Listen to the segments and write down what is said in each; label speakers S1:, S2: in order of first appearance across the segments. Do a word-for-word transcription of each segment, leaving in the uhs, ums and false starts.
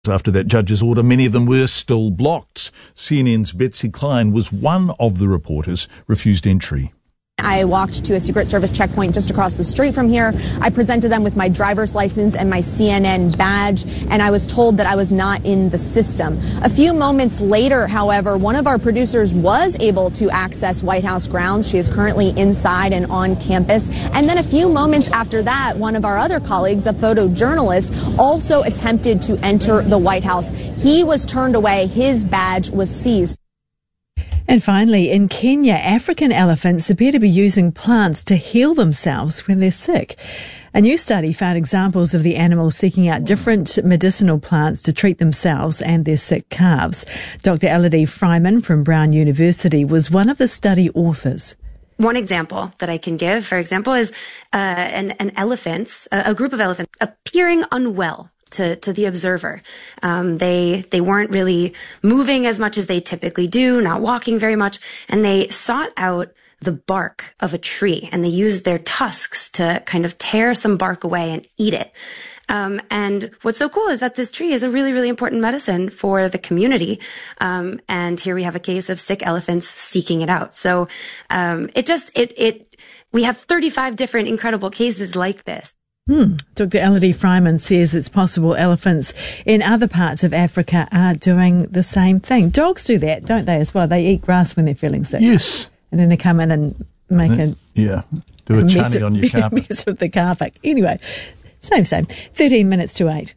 S1: After that judge's order, many of them were still blocked. C N N's Betsy Klein was one of the reporters refused entry.
S2: I walked to a Secret Service checkpoint just across the street from here. I presented them with my driver's license and my C N N badge, and I was told that I was not in the system. A few moments later, however, one of our producers was able to access White House grounds. She is currently inside and on campus. And then a few moments after that, one of our other colleagues, a photojournalist, also attempted to enter the White House. He was turned away. His badge was seized.
S3: And finally, in Kenya, African elephants appear to be using plants to heal themselves when they're sick. A new study found examples of the animals seeking out different medicinal plants to treat themselves and their sick calves. Doctor Elodie Fryman from Brown University was one of the study authors.
S4: One example that I can give, for example, is uh, an, an elephant, a, a group of elephants appearing unwell to, to the observer. Um, they, they weren't really moving as much as they typically do, not walking very much, and they sought out the bark of a tree, and they used their tusks to kind of tear some bark away and eat it. Um, and what's so cool is that this tree is a really, really important medicine for the community. Um, and here we have a case of sick elephants seeking it out. So, um, it just, it, it, we have thirty-five different incredible cases like this.
S3: Hmm. Doctor Elodie Fryman says it's possible elephants in other parts of Africa are doing the same thing. Dogs do that, don't they, as well? They eat grass when they're feeling sick.
S1: Yes.
S3: And then they come in and make a...
S1: Yeah, do a, a chunny on your carpet.
S3: Mess with the carpet. Anyway, same, same. thirteen minutes to eight.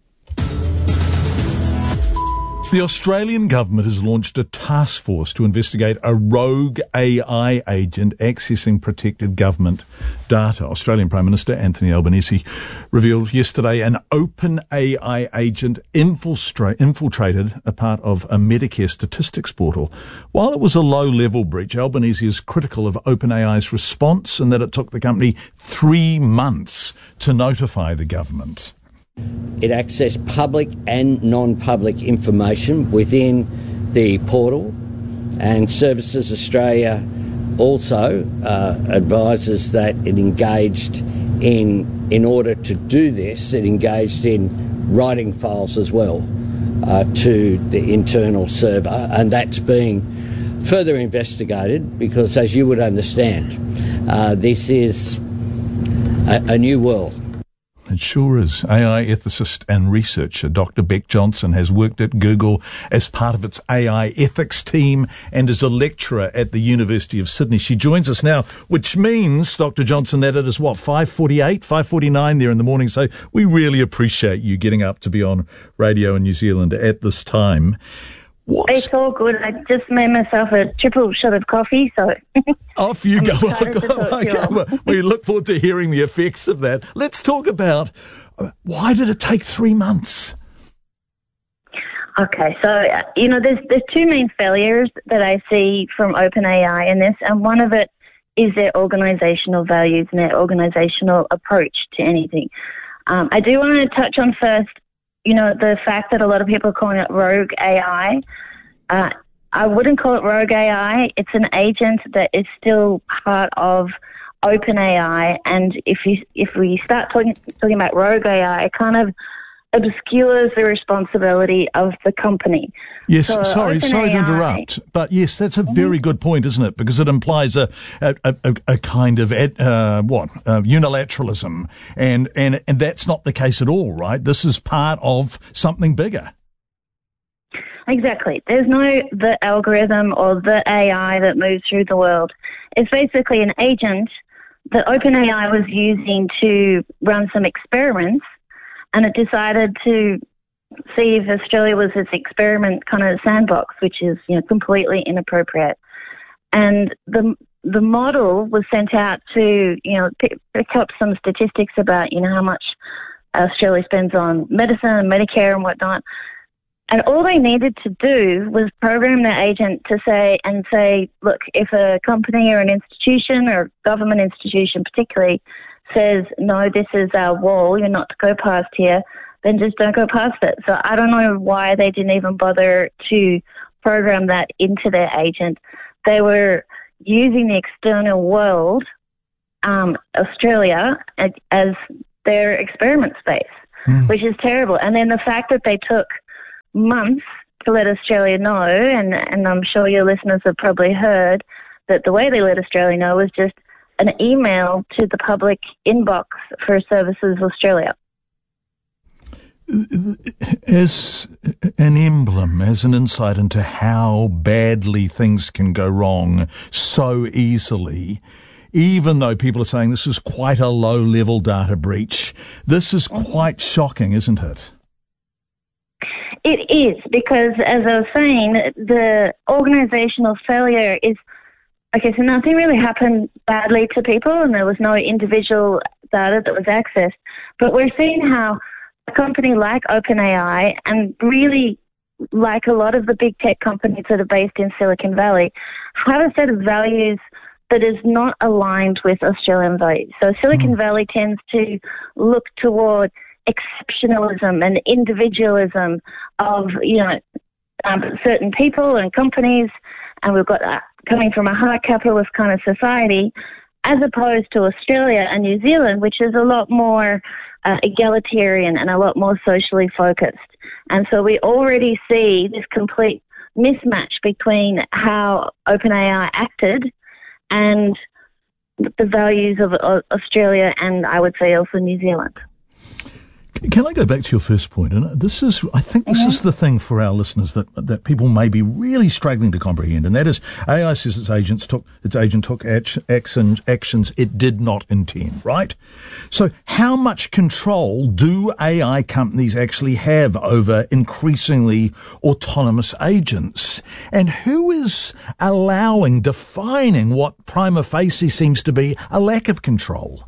S1: The Australian government has launched a task force to investigate a rogue A I agent accessing protected government data. Australian Prime Minister Anthony Albanese revealed yesterday an open A I agent infiltra- infiltrated a part of a Medicare statistics portal. While it was a low-level breach, Albanese is critical of OpenAI's response and that it took the company three months to notify the government.
S5: It accessed public and non-public information within the portal, and Services Australia also uh, advises that it engaged in, in order to do this, it engaged in writing files as well uh, to the internal server, and that's being further investigated because, as you would understand, uh, this is a, a new world.
S1: It sure is. A I ethicist and researcher Doctor Beck Johnson has worked at Google as part of its A I ethics team and is a lecturer at the University of Sydney. She joins us now, which means, Doctor Johnson, that it is, what, five forty-eight, five forty-nine there in the morning. So we really appreciate you getting up to be on radio in New Zealand at this time. What's...
S6: It's all good. I just made myself a triple shot of coffee, so...
S1: Off you
S6: I'm
S1: go.
S6: excited to talk to you all.
S1: Well, we look forward to hearing the effects of that. Let's talk about uh, why did it take three months?
S6: Okay, so, uh, you know, there's there's two main failures that I see from OpenAI in this, and one of it is their organisational values and their organisational approach to anything. Um, I do want to touch on first, you know, the fact that a lot of people are calling it rogue A I. Uh, I wouldn't call it rogue A I. It's an agent that is still part of OpenAI. And if you if we start talking talking about rogue A I, it kind of obscures the responsibility of the company.
S1: Yes,
S6: so
S1: sorry, sorry to interrupt, but yes, that's a very good point, isn't it? Because it implies a a, a, a kind of uh, what uh, unilateralism, and, and and that's not the case at all, right? This is part of something bigger.
S6: Exactly. There's no the algorithm or the A I that moves through the world. It's basically an agent that OpenAI was using to run some experiments, and it decided to see if Australia was its experiment kind of sandbox, which is, you know, completely inappropriate. And the the model was sent out to, you know, pick, pick up some statistics about, you know, how much Australia spends on medicine and Medicare and whatnot. And all they needed to do was program their agent to say, and say, look, if a company or an institution or a government institution particularly says, no, this is our wall, you're not to go past here, then just don't go past it. So I don't know why they didn't even bother to program that into their agent. They were using the external world, um, Australia, as, as their experiment space, mm. which is terrible. And then the fact that they took months to let Australia know, and, and I'm sure your listeners have probably heard that the way they let Australia know was just an email to the public inbox for Services Australia.
S1: As an emblem, as an insight into how badly things can go wrong so easily, even though people are saying this is quite a low-level data breach, this is quite shocking, isn't it?
S6: It is, because as I was saying, the organisational failure is, okay, so nothing really happened badly to people and there was no individual data that was accessed, but we're seeing how a company like OpenAI, and really like a lot of the big tech companies that are based in Silicon Valley, have a set of values that is not aligned with Australian values. So Silicon mm. Valley tends to look toward exceptionalism and individualism of, you know, um, certain people and companies, and we've got that coming from a hard capitalist kind of society, as opposed to Australia and New Zealand, which is a lot more uh, egalitarian and a lot more socially focused. And so we already see this complete mismatch between how OpenAI acted and the values of Australia and, I would say, also New Zealand.
S1: Can I go back to your first point? And this is, I think this mm-hmm. is the thing for our listeners that that people may be really struggling to comprehend, and that is A I says its agents took its agent took action, actions it did not intend, right? So how much control do A I companies actually have over increasingly autonomous agents? And who is allowing, defining what prima facie seems to be a lack of control?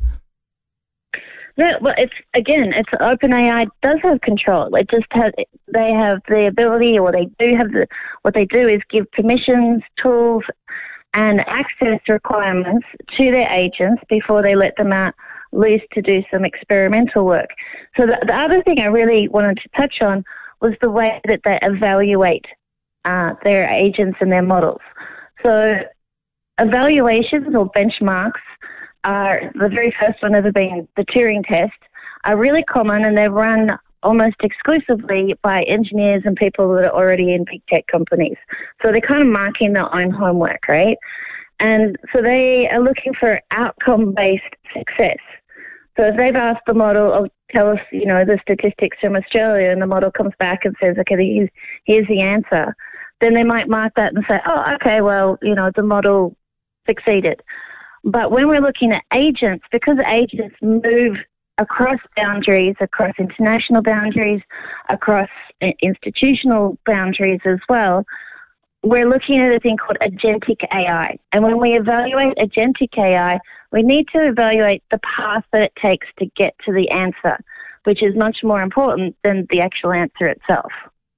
S6: Yeah, well, it's again, it's OpenAI does have control. It just has, they have the ability, or they do have the, what they do is give permissions, tools, and access requirements to their agents before they let them out loose to do some experimental work. So the, the other thing I really wanted to touch on was the way that they evaluate uh, their agents and their models. So evaluations or benchmarks are, the very first one ever being the Turing test, are really common, and they're run almost exclusively by engineers and people that are already in big tech companies. So they're kind of marking their own homework, right? And so they are looking for outcome-based success. So if they've asked the model, oh, tell us, you know, the statistics from Australia, and the model comes back and says, okay, here's, here's the answer, then they might mark that and say, oh, okay, well, you know, the model succeeded. But when we're looking at agents, because agents move across boundaries, across international boundaries, across institutional boundaries as well, we're looking at a thing called agentic A I. And when we evaluate agentic A I, we need to evaluate the path that it takes to get to the answer, which is much more important than the actual answer itself.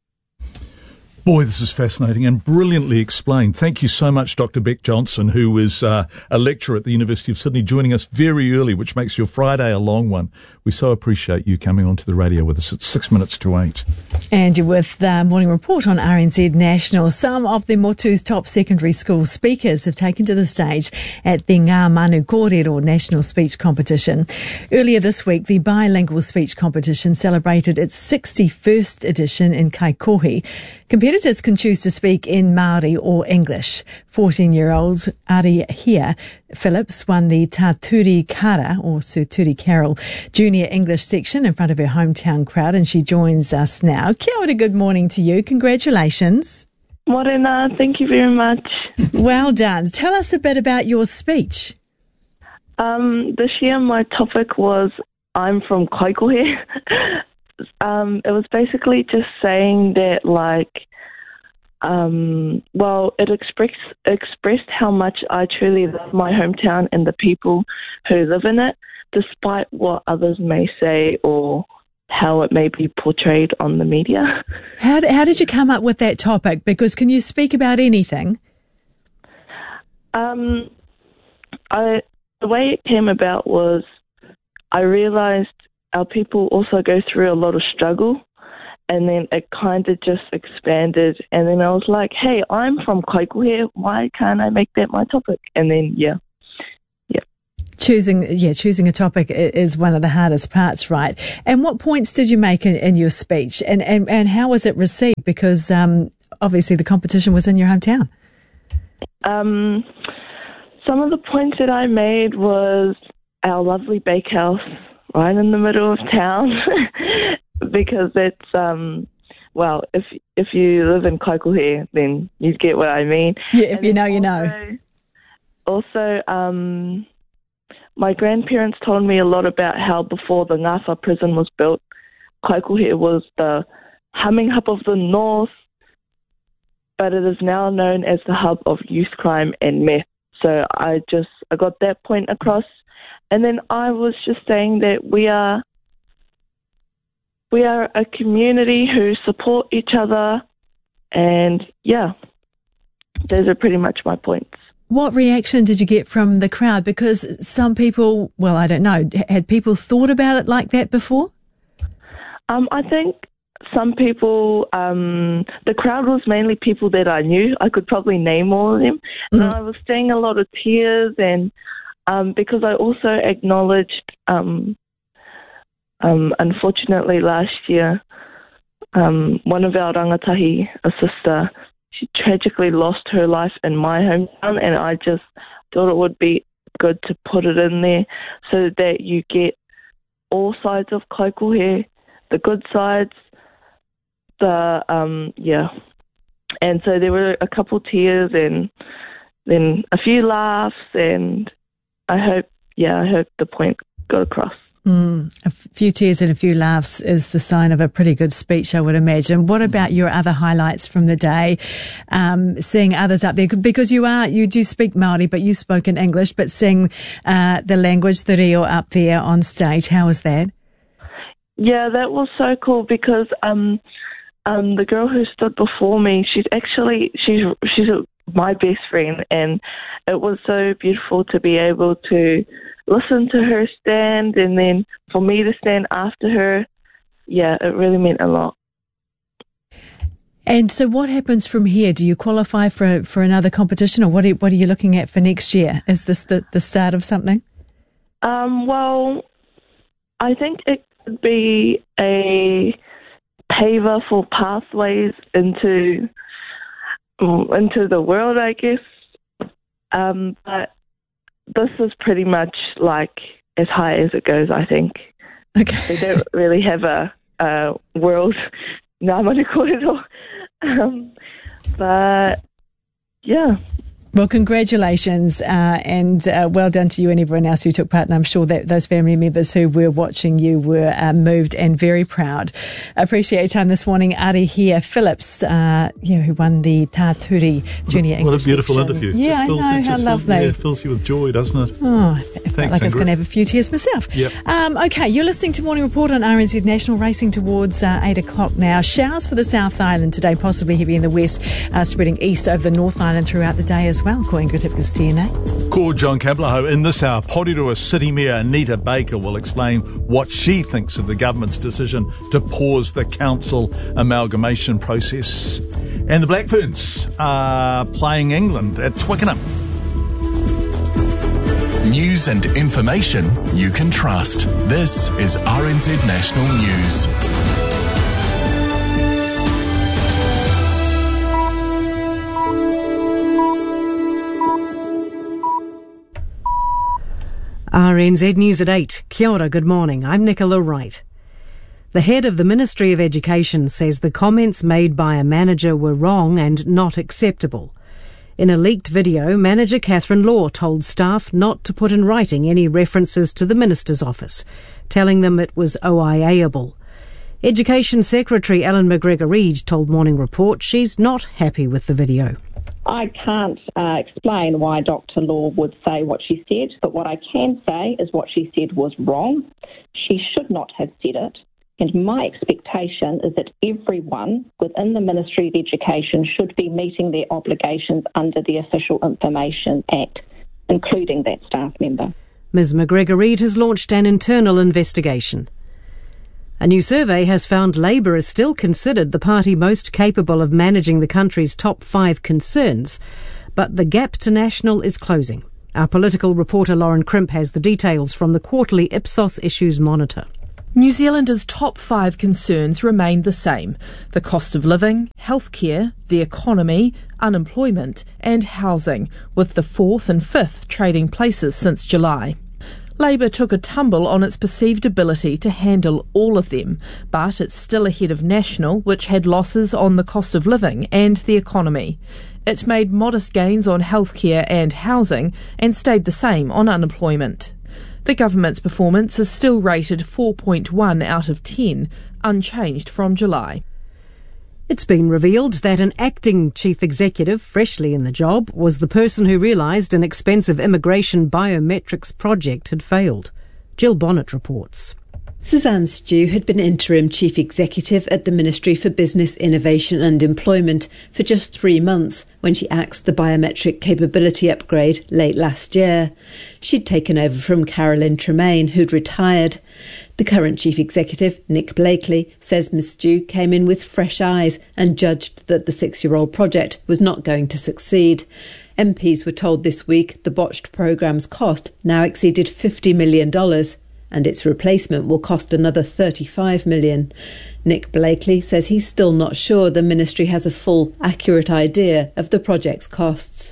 S1: Boy, this is fascinating and brilliantly explained. Thank you so much, Doctor Beck Johnson, who is uh, a lecturer at the University of Sydney, joining us very early, which makes your Friday a long one. We so appreciate you coming onto the radio with us. It's six minutes to eight. And you're with the Morning Report on R N Z National. Some of the Motu's top secondary school speakers have taken to the stage at the Ngā Manu Kōrero National Speech Competition. Earlier this week, the bilingual speech competition celebrated its sixty-first edition in Kaikohe. Competitors can choose to speak in Māori or English. fourteen-year-old Arihia Phillips won the Tāturi Kara, or Sir Turi Carol, junior English section in front of her hometown crowd, and she joins us now. Kia ora, good morning to you. Congratulations.
S7: Morena, thank you very much.
S1: Well done. Tell us a bit about your speech.
S7: Um, this year my topic was I'm from Kaikohe. um, it was basically just saying that, like, Um, well, it express, expressed how much I truly love my hometown and the people who live in it, despite what others may say or how it may be portrayed on the media.
S1: How, how did you come up with that topic? Because can you speak about anything?
S7: Um, I the way it came about was I realised our people also go through a lot of struggle. And then it kind of just expanded. And then I was like, hey, I'm from Kaikohe. Why can't I make that my topic? And then, yeah. Yeah.
S3: Choosing, yeah, choosing a topic is one of the hardest parts, right? And what points did you make in, in your speech, and, and, and how was it received? Because um, obviously the competition was in your hometown.
S7: Um, some of the points that I made was our lovely bakehouse right in the middle of town, because it's um, well, if if you live in Kaikohe, then you get what I mean.
S3: Yeah, if
S7: and
S3: you know, you
S7: also,
S3: know.
S7: Also, um. My grandparents told me a lot about how before the Ngāwha prison was built, Kaikohe was the humming hub of the north, but it is now known as the hub of youth crime and meth. So I just, I got that point across. And then I was just saying that we are, we are a community who support each other. And yeah, those are pretty much my points.
S3: What reaction did you get from the crowd? Because some people, well, I don't know, had people thought about it like that before?
S7: Um, I think some people, um, the crowd was mainly people that I knew. I could probably name all of them. Mm. And I was seeing a lot of tears, and um, because I also acknowledged, um, um, unfortunately last year, um, one of our rangatahi, a sister, she tragically lost her life in my hometown, and I just thought it would be good to put it in there so that you get all sides of Kaikohe, the good sides, the, um, yeah. And so there were a couple tears and then a few laughs, and I hope, yeah, I hope the point got across.
S3: Mm, a few tears and a few laughs is the sign of a pretty good speech, I would imagine. What about your other highlights from the day? Um, seeing others up there, because you are, you do speak Māori, but you spoke in English, but seeing uh, the language, the reo up there on stage, how was that?
S7: Yeah, that was so cool, because um, um, the girl who stood before me, she's actually, she's, she's a, my best friend, and it was so beautiful to be able to listen to her stand, and then for me to stand after her. Yeah, it really meant a lot.
S3: And so what happens from here? Do you qualify for for another competition, or what are, what are you looking at for next year? Is this the, the start of something?
S7: Um, well, I think it could be a paver for pathways into, into the world, I guess. Um, but this is pretty much like as high as it goes, I think.
S3: Okay.
S7: They don't really have a, a world ngā mana kōrero. Um, but, yeah.
S3: Well, congratulations, uh, and uh, well done to you and everyone else who took part. And I'm sure that those family members who were watching you were uh, moved and very proud. I appreciate your time this morning. Ari here, Phillips, uh, you know, who won the Tāturi Junior
S1: what
S3: English
S1: What a beautiful
S3: section.
S1: interview.
S3: Yeah,
S1: just
S3: I
S1: fills,
S3: know, how
S1: just
S3: lovely.
S1: Fills, yeah, fills you with joy, doesn't it?
S3: Oh, I felt
S1: Thanks,
S3: like I was going to have a few tears myself.
S1: Yep.
S3: Um, okay, you're listening to Morning Report on R N Z National, racing towards uh, eight o'clock now. Showers for the South Island today, possibly heavy in the west, uh, spreading east over the North Island throughout the day as well. Calling good T N A.
S1: Ko John Kaplaho. In this hour, Porirua City Mayor Anita Baker will explain what she thinks of the government's decision to pause the council amalgamation process. And the Blackburns are playing England at Twickenham.
S8: News and information you can trust. This is R N Z National News.
S9: R N Z News at eight. Kia ora, good morning. I'm Nicola Wright. The head of the Ministry of Education says the comments made by a manager were wrong and not acceptable. In a leaked video, manager Catherine Law told staff not to put in writing any references to the Minister's office, telling them it was O I A-able. Education Secretary Ellen McGregor-Reid told Morning Report she's not happy with the video.
S10: I can't uh, explain why Doctor Law would say what she said, but what I can say is what she said was wrong. She should not have said it. And my expectation is that everyone within the Ministry of Education should be meeting their obligations under the Official Information Act, including that staff member.
S9: Miz McGregor-Reid has launched an internal investigation. A new survey has found Labour is still considered the party most capable of managing the country's top five concerns, but the gap to National is closing. Our political reporter Lauren Crimp has the details from the quarterly Ipsos Issues Monitor.
S11: New Zealanders' top five concerns remain the same: the cost of living, healthcare, the economy, unemployment and housing, with the fourth and fifth trading places since July. Labour took a tumble on its perceived ability to handle all of them, but it's still ahead of National, which had losses on the cost of living and the economy. It made modest gains on healthcare and housing and stayed the same on unemployment. The government's performance is still rated four point one out of ten, unchanged from July.
S9: It's been revealed that an acting chief executive, freshly in the job, was the person who realised an expensive immigration biometrics project had failed. Jill Bonnet reports.
S12: Suzanne Stew had been interim chief executive at the Ministry for Business, Innovation and Employment for just three months when she axed the biometric capability upgrade late last year. She'd taken over from Carolyn Tremaine, who'd retired. The current chief executive, Nick Blakely, says Miss Stew came in with fresh eyes and judged that the six-year-old project was not going to succeed. M Ps were told this week the botched programme's cost now exceeded fifty million dollars. And its replacement will cost another thirty-five million dollars. Nick Blakely says he's still not sure the ministry has a full, accurate idea of the project's costs.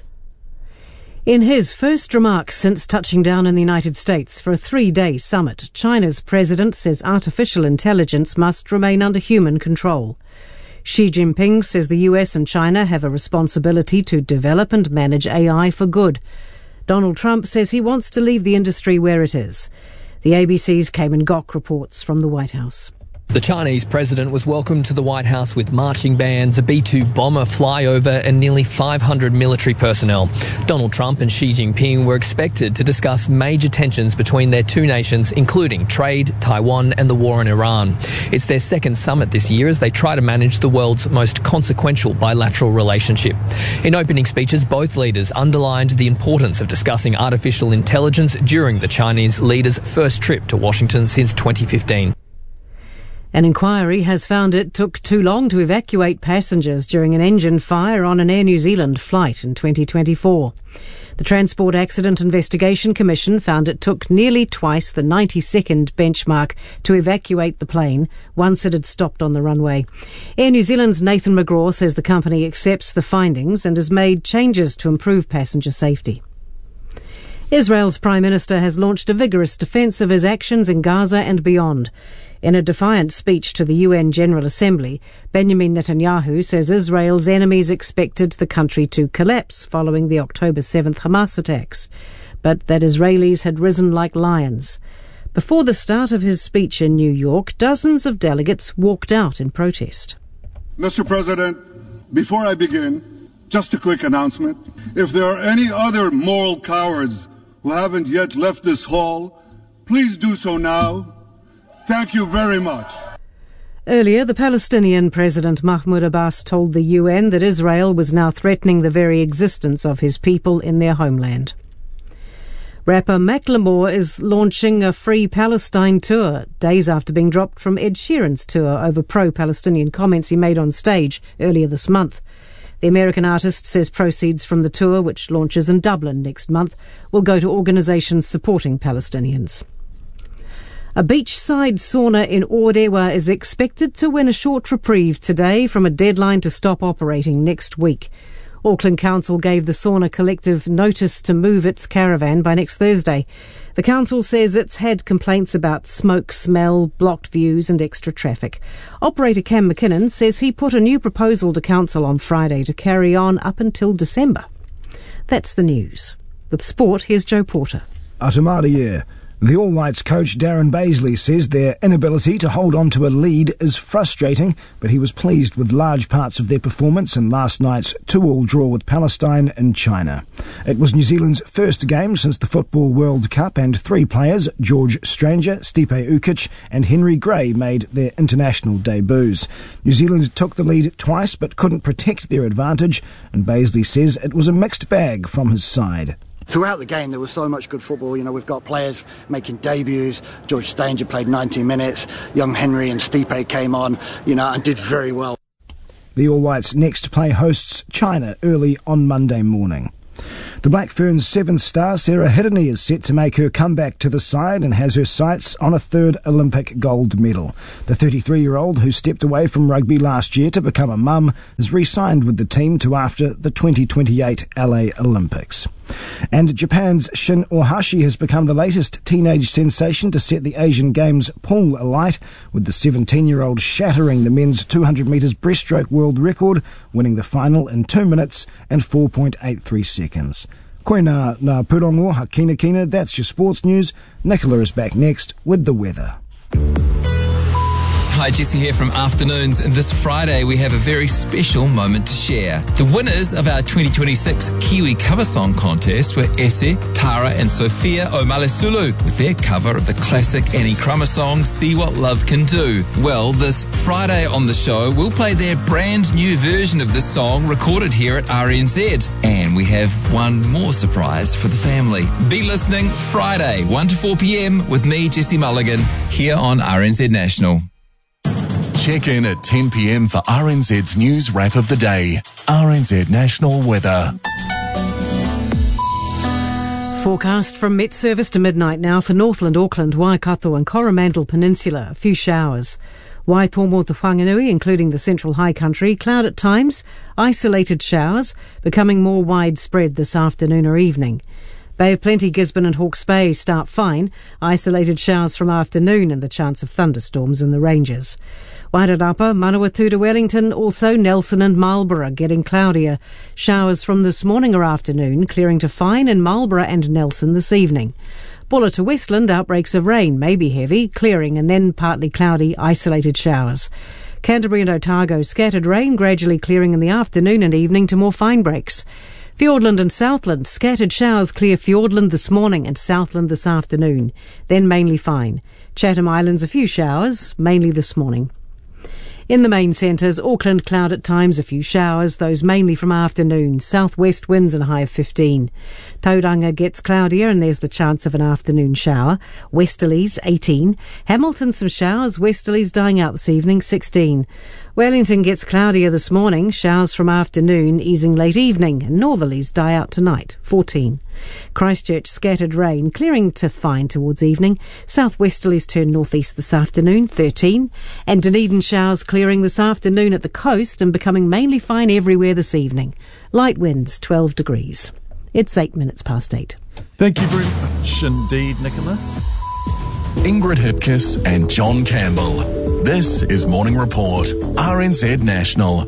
S9: In his first remarks since touching down in the United States for a three-day summit, China's president says artificial intelligence must remain under human control. Xi Jinping says the U S and China have a responsibility to develop and manage A I for good. Donald Trump says he wants to leave the industry where it is. The A B C's Cayman Gok reports from the White House.
S13: The Chinese president was welcomed to the White House with marching bands, a B two bomber flyover and nearly five hundred military personnel. Donald Trump and Xi Jinping were expected to discuss major tensions between their two nations, including trade, Taiwan and the war in Iran. It's their second summit this year as they try to manage the world's most consequential bilateral relationship. In opening speeches, both leaders underlined the importance of discussing artificial intelligence during the Chinese leader's first trip to Washington since twenty fifteen.
S9: An inquiry has found it took too long to evacuate passengers during an engine fire on an Air New Zealand flight in twenty twenty-four. The Transport Accident Investigation Commission found it took nearly twice the ninety-second benchmark to evacuate the plane once it had stopped on the runway. Air New Zealand's Nathan McGraw says the company accepts the findings and has made changes to improve passenger safety. Israel's Prime Minister has launched a vigorous defence of his actions in Gaza and beyond. In a defiant speech to the U N General Assembly, Benjamin Netanyahu says Israel's enemies expected the country to collapse following the October seventh Hamas attacks, but that Israelis had risen like lions. Before the start of his speech in New York, dozens of delegates walked out in protest.
S14: Mister President, before I begin, just a quick announcement. If there are any other moral cowards who haven't yet left this hall, please do so now. Thank you very much.
S9: Earlier, the Palestinian President Mahmoud Abbas told the U N that Israel was now threatening the very existence of his people in their homeland. Rapper Macklemore is launching a Free Palestine tour, days after being dropped from Ed Sheeran's tour over pro-Palestinian comments he made on stage earlier this month. The American artist says proceeds from the tour, which launches in Dublin next month, will go to organisations supporting Palestinians. A beachside sauna in Orewa is expected to win a short reprieve today from a deadline to stop operating next week. Auckland Council gave the sauna collective notice to move its caravan by next Thursday. The council says it's had complaints about smoke, smell, blocked views and extra traffic. Operator Cam McKinnon says he put a new proposal to council on Friday to carry on up until December. That's the news. With sport, here's Joe Porter.
S15: Atamata. The All Whites coach Darren Baisley says their inability to hold on to a lead is frustrating, but he was pleased with large parts of their performance in last night's two-all draw with Palestine and China. It was New Zealand's first game since the Football World Cup, and three players, George Stranger, Stipe Ukic and Henry Gray, made their international debuts. New Zealand took the lead twice but couldn't protect their advantage, and Baisley says it was a mixed bag from his side.
S16: Throughout the game, there was so much good football. You know, we've got players making debuts. George Stanger played ninety minutes. Young Henry and Stipe came on, you know, and did very well.
S15: The All Whites next play hosts China early on Monday morning. The The Black Ferns seven-star Sarah Hirini is set to make her comeback to the side and has her sights on a third Olympic gold medal. The thirty-three-year-old, who stepped away from rugby last year to become a mum, is re-signed with the team to after the twenty twenty-eight L A Olympics. And Japan's Shin Ohashi has become the latest teenage sensation to set the Asian Games pool alight, with the seventeen-year-old shattering the men's two hundred metres breaststroke world record, winning the final in two minutes and four point eight three seconds. Koe nā, nā purongo, hakina kina, that's your sports news. Nicola is back next with the weather.
S17: Hi, Jesse here from Afternoons, and this Friday we have a very special moment to share. The winners of our twenty twenty-six Kiwi Cover Song Contest were Ese, Tara and Sophia Omalesulu with their cover of the classic Annie Crummer song, See What Love Can Do. Well, this Friday on the show, we'll play their brand new version of this song recorded here at R N Z. And we have one more surprise for the family. Be listening Friday, one to four p.m. with me, Jesse Mulligan, here on R N Z National.
S8: Check in at ten p.m. for R N Z's News Wrap of the Day. R N Z National Weather.
S9: Forecast from Met Service to midnight now for Northland, Auckland, Waikato and Coromandel Peninsula. A few showers. Waitomo to Whanganui, including the Central High Country, cloud at times, isolated showers, becoming more widespread this afternoon or evening. Bay of Plenty, Gisborne and Hawke's Bay start fine. Isolated showers from afternoon and the chance of thunderstorms in the ranges. Wairarapa, Manawatu to Wellington, also Nelson and Marlborough getting cloudier. Showers from this morning or afternoon, clearing to fine in Marlborough and Nelson this evening. Bulla to Westland, outbreaks of rain, may be heavy, clearing and then partly cloudy, isolated showers. Canterbury and Otago, scattered rain, gradually clearing in the afternoon and evening to more fine breaks. Fiordland and Southland, scattered showers clear Fiordland this morning and Southland this afternoon, then mainly fine. Chatham Islands, a few showers, mainly this morning. In the main centres, Auckland cloud at times, a few showers, those mainly from afternoon. Southwest winds and a high of fifteen. Tauranga gets cloudier and there's the chance of an afternoon shower. Westerlies, eighteen. Hamilton, some showers, westerlies dying out this evening, sixteen. Wellington gets cloudier this morning, showers from afternoon, easing late evening, and northerlies die out tonight, fourteen. Christchurch, scattered rain, clearing to fine towards evening. Southwesterlies turn northeast this afternoon, thirteen. And Dunedin showers clearing this afternoon at the coast and becoming mainly fine everywhere this evening. Light winds, twelve degrees. It's eight minutes past eight.
S1: Thank you very much indeed, Nicola.
S8: Ingrid Hipkiss and John Campbell. This is Morning Report, R N Z National.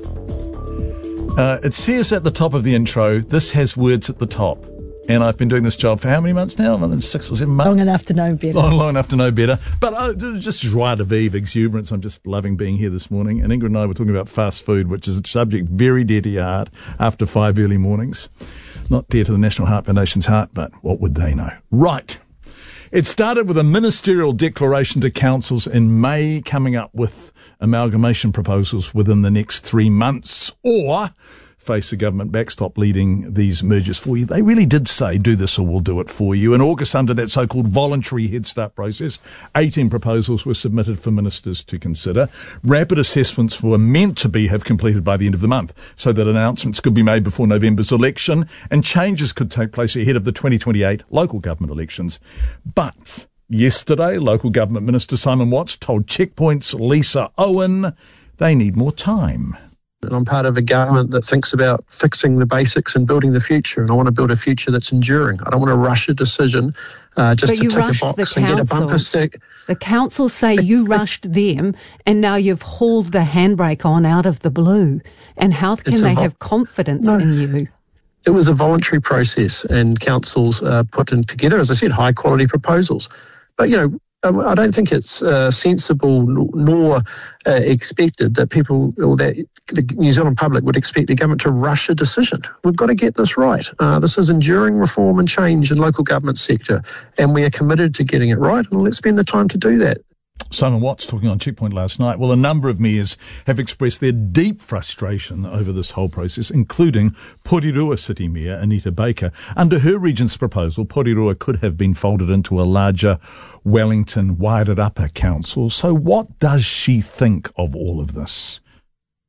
S1: Uh, it says at the top of the intro, this has words at the top. And I've been doing this job for how many months now? Six or seven months?
S3: Long enough to know better.
S1: Long, long enough to know better. But uh, just joie de vivre, exuberance. I'm just loving being here this morning. And Ingrid and I were talking about fast food, which is a subject very dear to your heart after five early mornings. Not dear to the National Heart Foundation's heart, but what would they know? Right. It started with a ministerial declaration to councils in May, coming up with amalgamation proposals within the next three months, or face a government backstop leading these mergers for you. They really did say, do this or we'll do it for you. In August, under that so-called voluntary Head Start process, eighteen proposals were submitted for ministers to consider. Rapid assessments were meant to be have completed by the end of the month, so that announcements could be made before November's election and changes could take place ahead of the twenty twenty-eight local government elections. But yesterday, Local Government Minister Simon Watts told Checkpoint's Lisa Owen they need more time.
S18: And I'm part of a government that thinks about fixing the basics and building the future. And I want to build a future that's enduring. I don't want to rush a decision uh, just
S19: but
S18: to
S19: you
S18: tick a
S19: rushed
S18: box
S19: the
S18: and get a bumper
S19: councils.
S18: stick.
S19: The councils say you rushed them and now you've hauled the handbrake on out of the blue. And how can
S18: It's a
S19: they
S18: vo-
S19: have confidence
S18: No.
S19: in you?
S18: It was a voluntary process and councils uh, put in together, as I said, high quality proposals. But, you know, Um, I don't think it's uh, sensible nor uh, expected that people or that the New Zealand public would expect the government to rush a decision. We've got to get this right. Uh, this is enduring reform and change in local government sector, and we are committed to getting it right, and let's spend the time to do that.
S1: Simon Watts talking on Checkpoint last night. Well, a number of mayors have expressed their deep frustration over this whole process, including Porirua City Mayor Anita Baker. Under her region's proposal, Porirua could have been folded into a larger Wellington Wairarapa council. So what does she think of all of this?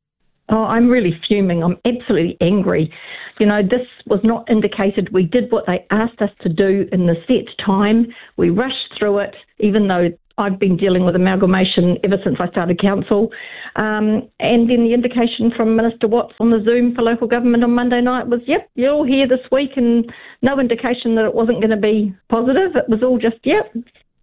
S20: Oh, I'm really fuming. I'm absolutely angry. You know, this was not indicated. We did what they asked us to do in the set time. We rushed through it, even though I've been dealing with amalgamation ever since I started council. Um, and then the indication from Minister Watts on the Zoom for local government on Monday night was, yep, you're all here this week, and no indication that it wasn't going to be positive. It was all just, yep,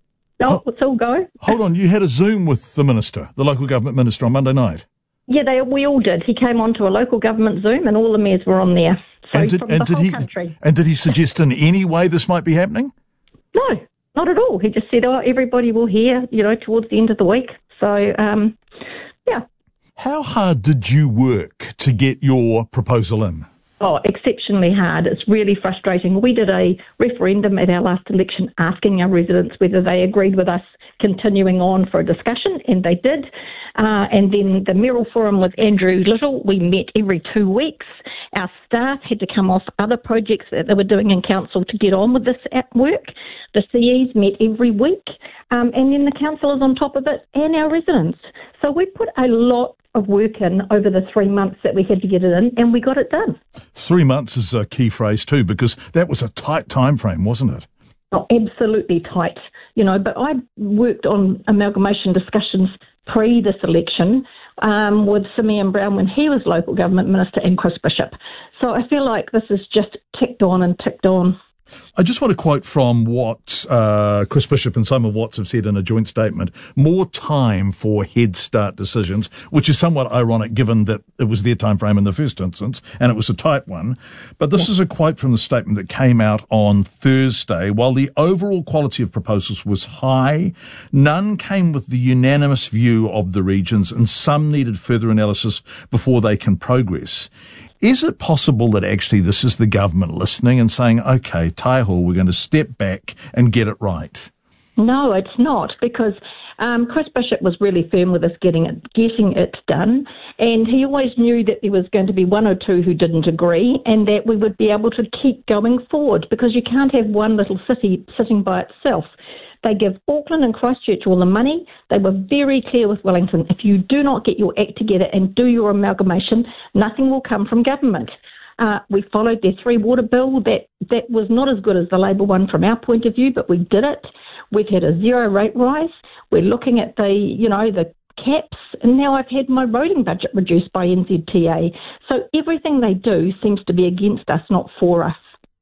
S20: no, let's all go.
S1: Hold on, you had a Zoom with the minister, the local government minister, on Monday night?
S20: Yeah, they, we all did. He came onto a local government Zoom and all the mayors were on there. So
S1: and did,
S20: from
S1: and
S20: the
S1: did
S20: whole
S1: he,
S20: country.
S1: And did he suggest in any way this might be happening?
S20: No, not at all. He just said, oh, everybody will hear, you know, towards the end of the week. So, um, yeah.
S1: How hard did you work to get your proposal in?
S20: Oh, exceptionally hard. It's really frustrating. We did a referendum at our last election asking our residents whether they agreed with us continuing on for a discussion, and they did. Uh, and then the Merrill Forum with Andrew Little, we met every two weeks. Our staff had to come off other projects that they were doing in council to get on with this at work. The C Es met every week, um, and then the councillors on top of it, and our residents. So we put a lot of work in over the three months that we had to get it in, and we got it done.
S1: Three months is a key phrase too, because that was a tight time frame, wasn't it?
S20: Oh, absolutely tight. You know, but I worked on amalgamation discussions pre this election um, with Simeon Brown when he was local government minister, and Chris Bishop. So I feel like this is just ticked on and ticked on.
S1: I just want to quote from what uh, Chris Bishop and Simon Watts have said in a joint statement. More time for Head Start decisions, which is somewhat ironic given that it was their time frame in the first instance and it was a tight one. But this yeah. is a quote from the statement that came out on Thursday. While the overall quality of proposals was high, none came with the unanimous view of the regions, and some needed further analysis before they can progress. Is it possible that actually this is the government listening and saying, OK, Taihu, we're going to step back and get it right?
S20: No, it's not, because um, Chris Bishop was really firm with us getting it, getting it done, and he always knew that there was going to be one or two who didn't agree, and that we would be able to keep going forward, because you can't have one little city sitting by itself. They give Auckland and Christchurch all the money. They were very clear with Wellington. If you do not get your act together and do your amalgamation, nothing will come from government. Uh, we followed their three water bill. That that was not as good as the Labor one from our point of view, but we did it. We've had a zero rate rise. We're looking at the, you know, the caps, and now I've had my roading budget reduced by N Z T A. So everything they do seems to be against us, not for us.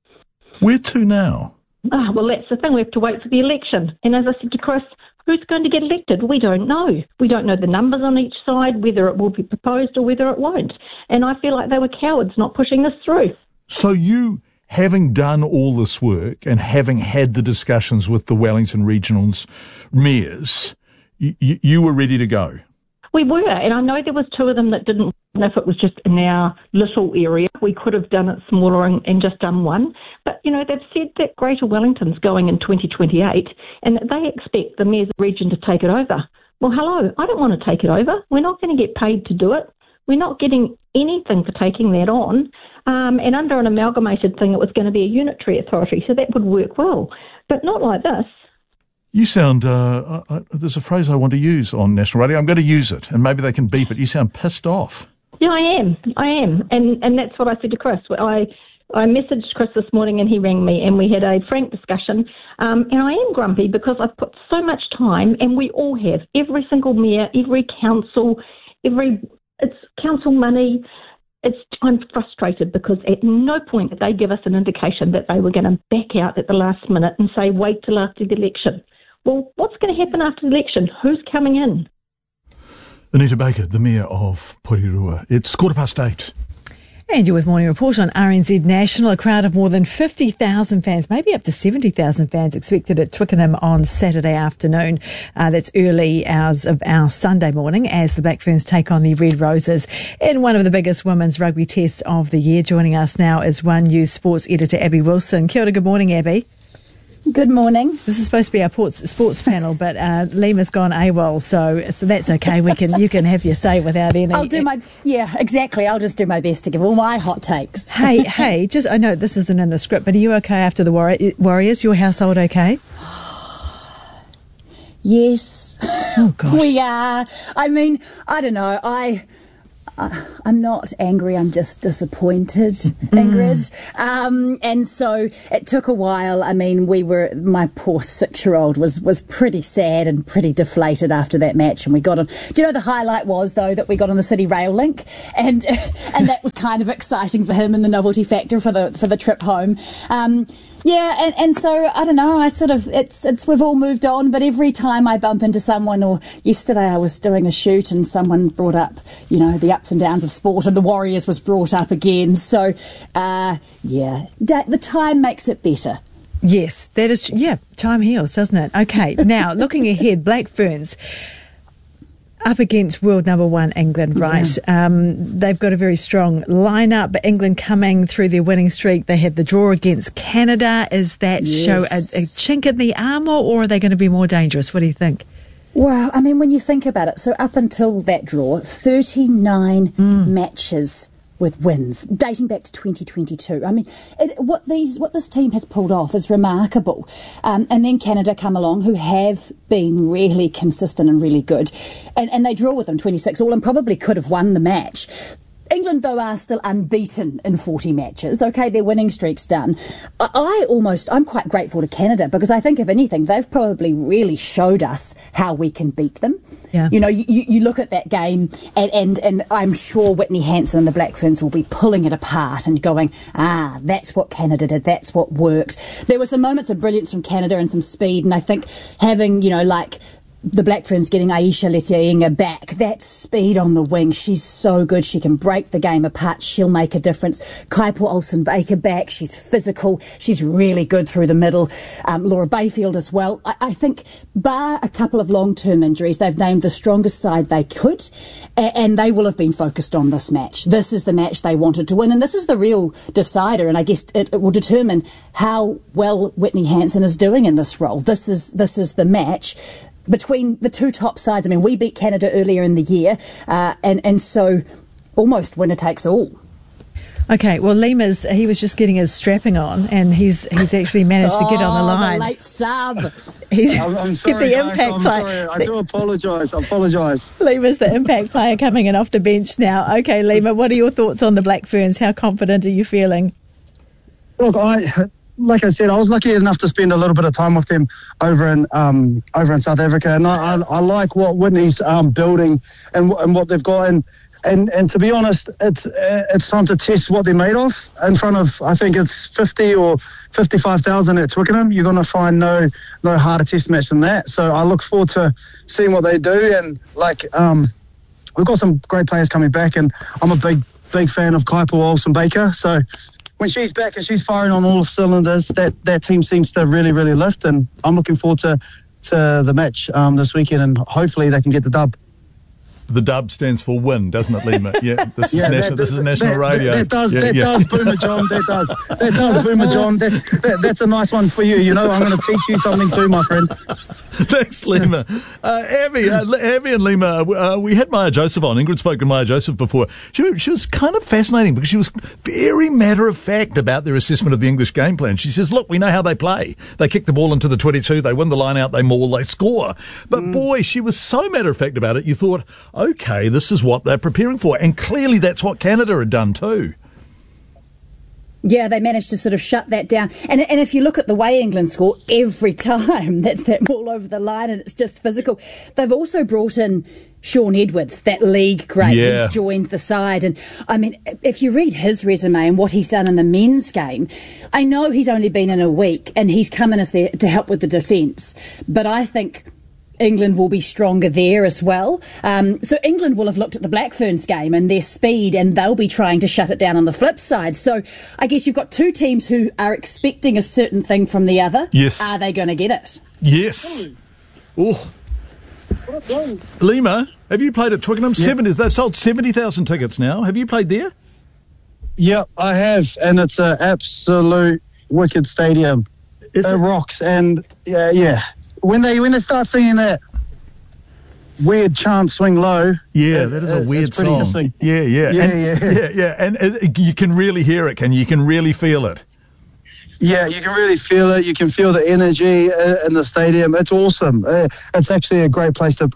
S1: Where to now?
S20: Ah, well, that's the thing. We have to wait for the election. And as I said to Chris, who's going to get elected? We don't know. We don't know the numbers on each side, whether it will be proposed or whether it won't. And I feel like they were cowards not pushing this through.
S1: So you, having done all this work and having had the discussions with the Wellington Regional's mayors, you, you were ready to go?
S20: We were, and I know there was two of them that didn't. If it was just in our little area, we could have done it smaller and, and just done one. But, you know, they've said that Greater Wellington's going in twenty twenty-eight and that they expect the mayor's region to take it over. Well, hello, I don't want to take it over. We're not going to get paid to do it. We're not getting anything for taking that on. Um, and under an amalgamated thing, it was going to be a unitary authority, so that would work well. But not like this.
S1: You sound, uh, uh, there's a phrase I want to use on national radio. I'm going to use it, and maybe they can beep it. You sound pissed off.
S20: Yeah, I am. I am. And and that's what I said to Chris. I I messaged Chris this morning and he rang me and we had a frank discussion. Um, and I am grumpy because I've put so much time, and we all have, every single mayor, every council, every, it's council money. It's, I'm frustrated because at no point did they give us an indication that they were going to back out at the last minute and say, wait till after the election. Well, what's going to happen after the election? Who's coming in?
S1: Anita Baker, the Mayor of Porirua. It's quarter past eight.
S3: And you're with Morning Report on R N Z National. A crowd of more than fifty thousand fans, maybe up to seventy thousand fans, expected at Twickenham on Saturday afternoon. Uh, that's early hours of our Sunday morning as the Black Ferns take on the Red Roses in one of the biggest women's rugby tests of the year. Joining us now is One News sports editor Abby Wilson. Kia ora, good morning, Abby.
S21: Good morning.
S3: This is supposed to be our sports, sports panel, but uh, Lima's gone AWOL, so so that's okay. We can you can have your say without any.
S21: I'll do my yeah, exactly. I'll just do my best to give all my hot takes.
S3: hey, hey, just I know this isn't in the script, but are you okay after the Warri- Warriors? Your household okay?
S21: Yes.
S3: Oh gosh.
S21: We are. I mean, I don't know. I. I, I'm not angry, I'm just disappointed, Ingrid. Mm. Um, and so it took a while. I mean, we were, my poor six-year-old was, was pretty sad and pretty deflated after that match, and we got on. Do you know the highlight was, though, that we got on the City Rail Link, and and that was kind of exciting for him and the novelty factor for the for the trip home. Um, Yeah, and, and so, I don't know, I sort of, it's, it's, we've all moved on, but every time I bump into someone, or yesterday I was doing a shoot and someone brought up, you know, the ups and downs of sport, and the Warriors was brought up again. So, uh, yeah, the time makes it better.
S3: Yes, that is, yeah, time heals, doesn't it? Okay, now, looking ahead, Black Ferns up against world number one England, right? Yeah. Um, they've got a very strong lineup, but England coming through their winning streak. They had the draw against Canada. Is that yes. show a, a chink in the armour, or are they going to be more dangerous? What do you think?
S21: Well, I mean, when you think about it, so up until that draw, thirty-nine mm. matches with wins dating back to twenty twenty-two. I mean, it, what these what this team has pulled off is remarkable. Um, and then Canada come along, who have been really consistent and really good, and, and they draw with them twenty-six all, and probably could have won the match. England, though, are still unbeaten in forty matches. Okay, their winning streak's done. I, I almost, I'm quite grateful to Canada, because I think, if anything, they've probably really showed us how we can beat them. Yeah. You know, you, you look at that game, and, and, and I'm sure Whitney Hansen and the Black Ferns will be pulling it apart and going, ah, that's what Canada did, that's what worked. There were some moments of brilliance from Canada and some speed, and I think having, you know, like, the Black Ferns getting Aisha Letienga back, that speed on the wing, she's so good. She can break the game apart. She'll make a difference. Kaipo Olsen-Baker back. She's physical. She's really good through the middle. Um, Laura Bayfield as well. I, I think, bar a couple of long-term injuries, they've named the strongest side they could, and, and they will have been focused on this match. This is the match they wanted to win, and this is the real decider, and I guess it, it will determine how well Whitney Hansen is doing in this role. This is, this is the match between the two top sides. I mean, we beat Canada earlier in the year, uh, and, and so almost winner takes all.
S3: Okay, well, Lima's, he was just getting his strapping on, and he's he's actually managed
S21: oh,
S3: to get on the line.
S21: The late sub.
S3: He's
S18: I'm, I'm sorry,
S3: the
S18: guys,
S3: impact
S18: I'm
S3: player.
S18: sorry. I do apologise. I apologise.
S3: Lima's the impact player coming in off the bench now. Okay, Lima, what are your thoughts on the Black Ferns? How confident are you feeling?
S18: Look, I... Like I said, I was lucky enough to spend a little bit of time with them over in um, over in South Africa, and I, I, I like what Whitney's um, building and, and what they've got. And, and and to be honest, it's it's time to test what they're made of in front of, I think it's fifty or fifty-five thousand at Twickenham. You're going to find no no harder test match than that. So I look forward to seeing what they do. And like um, we've got some great players coming back, and I'm a big big fan of Kaipo Olsen-Baker. So when she's back and she's firing on all cylinders, that, that team seems to really, really lift, and I'm looking forward to, to the match um, this weekend, and hopefully they can get the dub.
S1: The dub stands for win, doesn't it, Lima? Yeah, this is,
S18: yeah,
S1: national,
S18: that,
S1: this is national
S18: that,
S1: radio.
S18: That, that does,
S1: yeah,
S18: that
S1: yeah.
S18: does, Boomer John, that does. That does, Boomer John. That's, that, that's a nice one for you, you know. I'm going to teach you something too, my friend.
S1: Thanks, Lima. Uh, Abby, uh, Abby and Lima, uh, we had Maya Joseph on. Ingrid spoke to Maya Joseph before. She, she was kind of fascinating because she was very matter-of-fact about their assessment of the English game plan. She says, look, we know how they play. They kick the ball into the twenty-two, they win the line out, they maul, they score. But mm. boy, she was so matter-of-fact about it, you thought, okay, this is what they're preparing for. And clearly that's what Canada had done too.
S21: Yeah, they managed to sort of shut that down. And and if you look at the way England score every time, that's that ball over the line, and it's just physical. They've also brought in Sean Edwards, that league great, yeah. who's joined the side. And I mean, if you read his resume and what he's done in the men's game, I know he's only been in a week and he's come in as there to help with the defence. But I think England will be stronger there as well. Um, so England will have looked at the Black Ferns game and their speed, and they'll be trying to shut it down on the flip side. So I guess you've got two teams who are expecting a certain thing from the other.
S1: Yes.
S21: Are they going to get it?
S1: Yes. Oh. Lima, have you played at Twickenham?
S18: Yeah.
S1: Seven, is that sold seventy thousand tickets now? Have you played there?
S18: Yeah, I have, and it's an absolute wicked stadium. Is it, it rocks, and yeah, yeah. When they when they start singing that weird chant, Swing Low.
S1: Yeah,
S18: it,
S1: that is a
S18: it,
S1: weird
S18: it's pretty
S1: song.
S18: interesting.
S1: Yeah, yeah,
S18: yeah,
S1: and,
S18: yeah,
S1: yeah, yeah, and it, you can really hear it. Can you? You can really feel it.
S18: Yeah, you can really feel it. You can feel the energy in the stadium. It's awesome. It's actually a great place to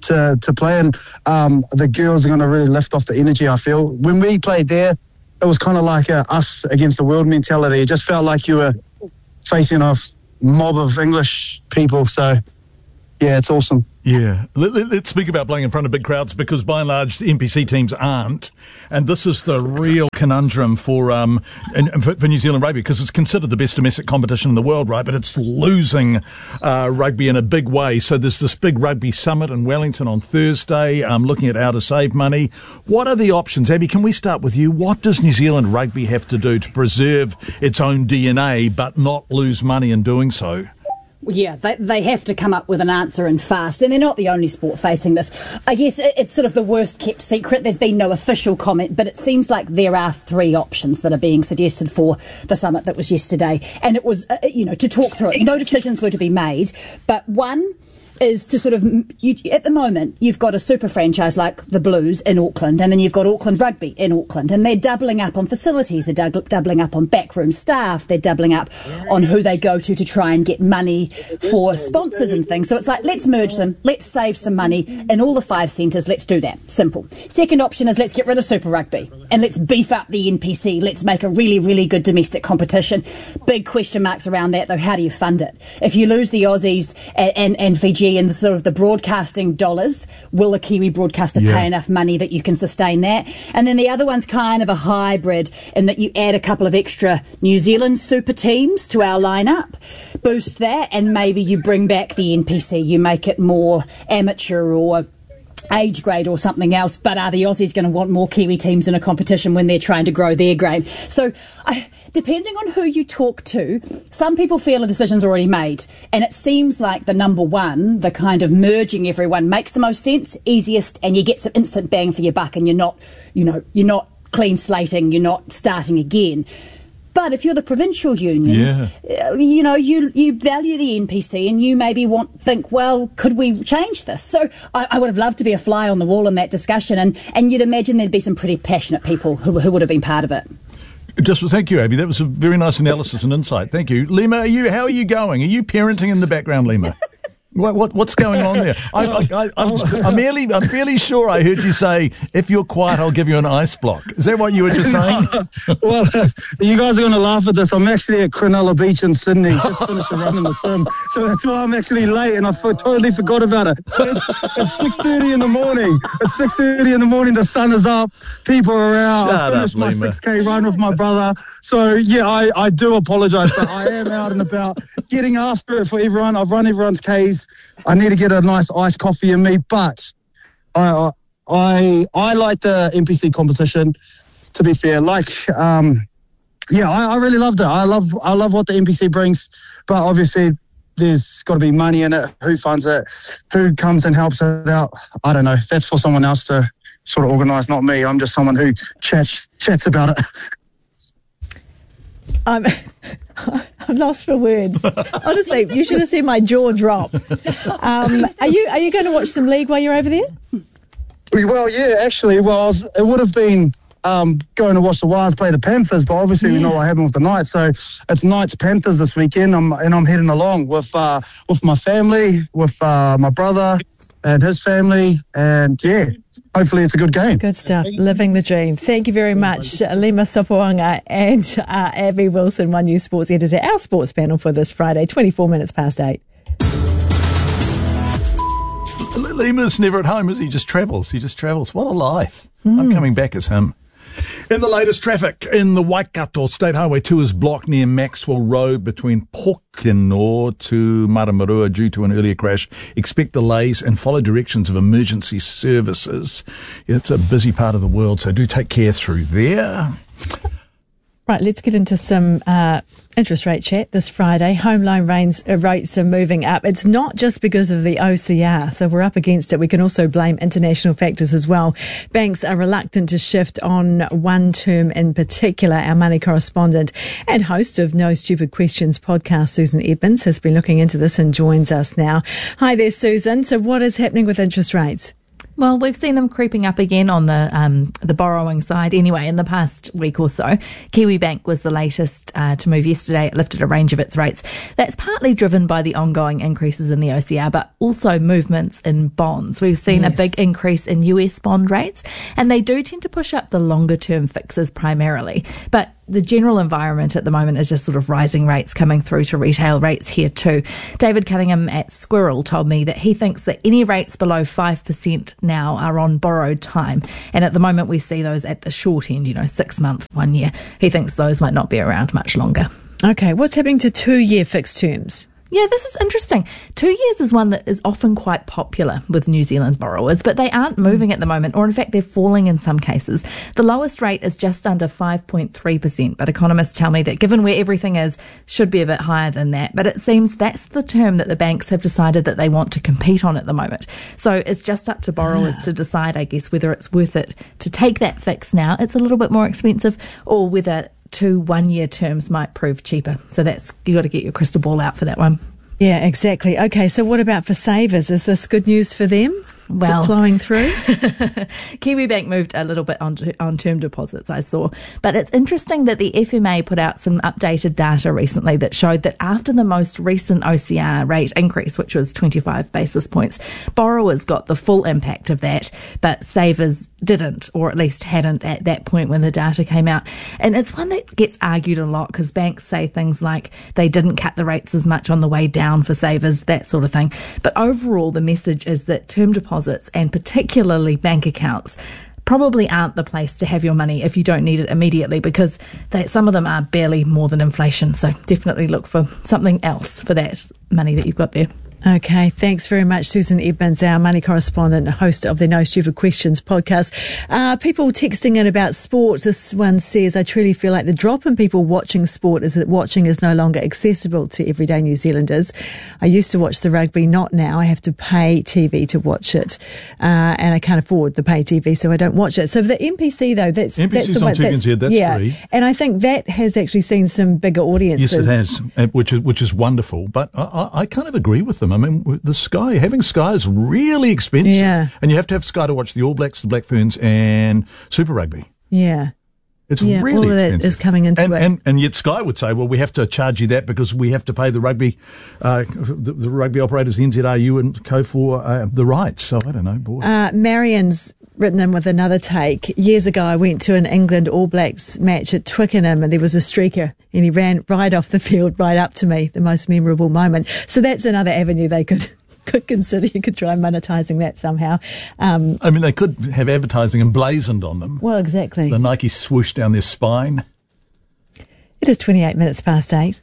S2: to, to play, and um, the girls are going to really lift off the energy, I feel. When we played there, it was kind of like a us against the world mentality. It just felt like you were facing a mob of English people, so yeah, it's awesome.
S1: Yeah. Let, let, let's speak about playing in front of big crowds, because by and large the N P C teams aren't, and this is the real conundrum for um and, and for, for New Zealand rugby, because it's considered the best domestic competition in the world, right? But it's losing uh, rugby in a big way. So there's this big rugby summit in Wellington on Thursday. Um, looking at how to save money. What are the options, Abby? Can we start with you? What does New Zealand rugby have to do to preserve its own D N A but not lose money in doing so?
S21: Yeah, they, they have to come up with an answer and fast, and they're not the only sport facing this. I guess it, it's sort of the worst kept secret. There's been no official comment, but it seems like there are three options that are being suggested for the summit that was yesterday. And it was, uh, you know, to talk through it. No decisions were to be made, but one is to sort of, you, at the moment, you've got a super franchise like the Blues in Auckland, and then you've got Auckland Rugby in Auckland, and they're doubling up on facilities, they're dub- doubling up on backroom staff, they're doubling up on who they go to to try and get money for sponsors and things. So it's like, let's merge them, let's save some money in all the five centres, let's do that. Simple. Second option is let's get rid of Super Rugby and let's beef up the N P C, let's make a really, really good domestic competition. Big question marks around that though, how do you fund it? If you lose the Aussies and, and, and Fiji and the sort of the broadcasting dollars, will a Kiwi broadcaster yeah. pay enough money that you can sustain that? And then the other one's kind of a hybrid in that you add a couple of extra New Zealand super teams to our lineup, boost that, and maybe you bring back the N P C, you make it more amateur or age grade or something else. But are the Aussies going to want more Kiwi teams in a competition when they're trying to grow their game? So I, depending on who you talk to, some people feel a decision's already made, and it seems like the number one, the kind of merging everyone, makes the most sense, easiest, and you get some instant bang for your buck, and you're not, you know, you're not clean slating, you're not starting again. But if you're the provincial unions, yeah. you know, you you value the N P C and you maybe want think, well, could we change this? So I, I would have loved to be a fly on the wall in that discussion, and, and you'd imagine there'd be some pretty passionate people who, who would have been part of it.
S1: Just well, thank you, Abby. That was a very nice analysis and insight. Thank you. Lima, are you, how are you going? Are you parenting in the background, Lima? What, what what's going on there? I, I, I, I'm, I'm, merely, I'm fairly sure I heard you say, if you're quiet, I'll give you an ice block. Is that what you were just saying?
S2: Well, uh, you guys are going to laugh at this. I'm actually at Cronulla Beach in Sydney, just finished a run in the swim. So that's why I'm actually late, and I for, totally forgot about it. It's, it's six thirty in the morning. It's six thirty in the morning. The sun is up. People are out.
S1: Shut
S2: I finished
S1: up,
S2: my
S1: Lima.
S2: six K run with my brother. So, yeah, I, I do apologise, but I am out and about getting after it for everyone. I've run everyone's Ks. I need to get a nice iced coffee in me, but I I I like the N P C competition. To be fair, like um, yeah, I, I really loved it. I love I love what the N P C brings, but obviously there's got to be money in it. Who funds it? Who comes and helps it out? I don't know. That's for someone else to sort of organise, not me. I'm just someone who chats chats about it.
S3: I'm, I'm lost for words. Honestly, you should have seen my jaw drop. Um, are you are you going to watch some league while you're over there?
S2: Well, yeah, actually, well, I was, it would have been um, going to watch the Wilds play the Panthers, but obviously yeah. we know what happened with the Knights, so it's Knights Panthers this weekend. I'm and I'm heading along with uh, with my family, with uh, my brother and his family, and yeah, hopefully it's a good game.
S3: Good stuff. Living the dream. Thank you very much, Lima Sopoanga and uh, Abby Wilson, One News Sports editor, our sports panel for this Friday, twenty-four minutes past eight.
S1: Lima's never at home, is he? He just travels. He just travels. What a life.
S3: Mm.
S1: I'm coming back as him. In the latest traffic, in the Waikato, State Highway two is blocked near Maxwell Road between Pōkeno to Maramarua due to an earlier crash. Expect delays and follow directions of emergency services. Yeah, it's a busy part of the world, so do take care through there.
S3: Right, let's get into some uh, interest rate chat this Friday. Home loan rates, uh, rates are moving up. It's not just because of the O C R, so we're up against it. We can also blame international factors as well. Banks are reluctant to shift on one term in particular. Our money correspondent and host of No Stupid Questions podcast, Susan Edmonds, has been looking into this and joins us now. Hi there, Susan. So what is happening with interest rates?
S4: Well, we've seen them creeping up again on the um, the borrowing side anyway in the past week or so. Kiwibank was the latest uh, to move yesterday. It lifted a range of its rates. That's partly driven by the ongoing increases in the O C R, but also movements in bonds. We've seen yes. a big increase in U S bond rates, and they do tend to push up the longer term fixes primarily. But the general environment at the moment is just sort of rising rates coming through to retail rates here too. David Cunningham at Squirrel told me that he thinks that any rates below five percent now are on borrowed time. And at the moment we see those at the short end, you know, six months, one year. He thinks those might not be around much longer.
S3: Okay, what's happening to two-year fixed terms?
S4: Yeah, this is interesting. Two years is one that is often quite popular with New Zealand borrowers, but they aren't moving at the moment, or in fact, they're falling in some cases. The lowest rate is just under five point three percent, but economists tell me that given where everything is, should be a bit higher than that. But it seems that's the term that the banks have decided that they want to compete on at the moment. So it's just up to borrowers to decide, I guess, whether it's worth it to take that fix now. It's a little bit more expensive, or whether two one-year terms might prove cheaper. So that's, you got to get your crystal ball out for that one.
S3: Yeah, exactly. Okay, so what about for savers? Is this good news for them?
S4: Well,
S3: is it flowing through?
S4: Kiwibank moved a little bit on, on term deposits, I saw. But it's interesting that the F M A put out some updated data recently that showed that after the most recent O C R rate increase, which was twenty-five basis points, borrowers got the full impact of that, but savers didn't, or at least hadn't at that point when the data came out. And it's one that gets argued a lot because banks say things like they didn't cut the rates as much on the way down for savers, that sort of thing. But overall, the message is that term deposits and particularly bank accounts probably aren't the place to have your money if you don't need it immediately, because they, some of them are barely more than inflation. So definitely look for something else for that money that you've got there.
S3: Okay, thanks very much, Susan Edmonds, our money correspondent, host of the No Stupid Questions podcast. Uh, people texting in about sports. This one says, I truly feel like the drop in people watching sport is that watching is no longer accessible to everyday New Zealanders. I used to watch the rugby, not now. I have to pay T V to watch it, uh, and I can't afford the pay T V, so I don't watch it. So the N P C, though, that's,
S1: N P C's
S3: that's the
S1: on
S3: one.
S1: Chicken Z, that's
S3: yeah,
S1: free.
S3: And I think that has actually seen some bigger audiences.
S1: Yes, it has, uh, which is, which is wonderful. But I, I, I kind of agree with them. I mean, the Sky, having Sky is really expensive.
S3: Yeah.
S1: And you have to have Sky to watch the All Blacks, the Black Ferns, and Super Rugby.
S3: Yeah.
S1: It's
S3: yeah,
S1: really
S3: all of
S1: expensive.
S3: That is coming into
S1: and,
S3: it.
S1: And, and yet Sky would say, well, we have to charge you that because we have to pay the rugby, uh, the, the rugby operators, the N Z R U and co for uh, the rights. So I don't know, boy.
S3: Uh, Marion's written in with another take. Years ago, I went to an England All Blacks match at Twickenham, and there was a streaker, and he ran right off the field, right up to me. The most memorable moment. So that's another avenue they could could consider. You could try monetising that somehow. Um,
S1: I mean, they could have advertising emblazoned on them.
S3: Well, exactly.
S1: The Nike swoosh down their spine.
S3: It is twenty-eight minutes past eight.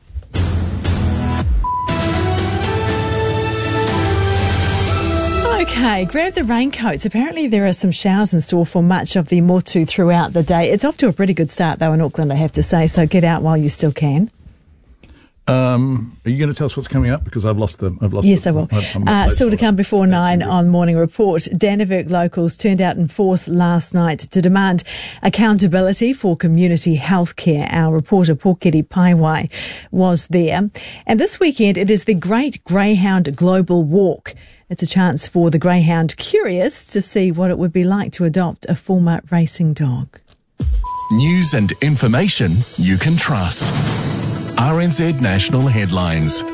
S3: Okay, grab the raincoats. Apparently there are some showers in store for much of the Motu throughout the day. It's off to a pretty good start, though, in Auckland, I have to say, so get out while you still can.
S1: Um, are you going to tell us what's coming up? Because I've lost the... I've lost
S3: yes,
S1: the,
S3: I will.
S1: I'm, I'm
S3: uh, still to come before nine on Morning Report. Dannevirke locals turned out in force last night to demand accountability for community health care. Our reporter, Pōkeri Paiwai, was there. And this weekend, it is the Great Greyhound Global Walk. It's a chance for the greyhound curious to see what it would be like to adopt a former racing dog.
S8: News and information you can trust. R N Z National Headlines.